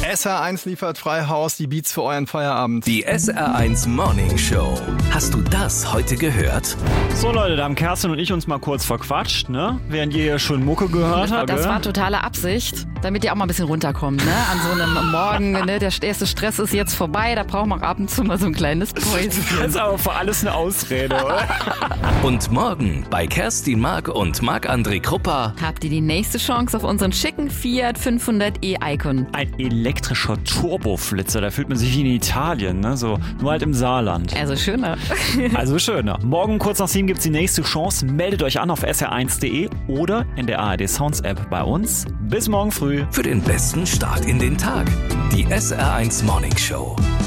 SR1 liefert Freihaus, die Beats für euren Feierabend. Die SR1 Morning Show. Hast du das heute gehört? So Leute, da haben Kerstin und ich uns mal kurz verquatscht, ne? Während ihr hier schon Mucke gehört habt. Das war totale Absicht, damit ihr auch mal ein bisschen runterkommt, ne? An so einem Morgen, ne? Der erste Stress ist jetzt vorbei, da braucht man ab und zu mal so ein kleines Päuschen. Das ist aber für alles eine Ausrede, oder? Und morgen bei Kerstin Mark und Marc-André Kruppa. Habt ihr die nächste Chance auf unseren schicken Fiat 500e Icon. Ein elektrischer Turboflitzer, da fühlt man sich wie in Italien, ne? So, nur halt im Saarland. Also schöner. Also schöner. Morgen kurz nach 7 gibt's die nächste Chance. Meldet euch an auf sr1.de oder in der ARD Sounds App bei uns. Bis morgen früh. Für den besten Start in den Tag. Die SR1 Morning Show.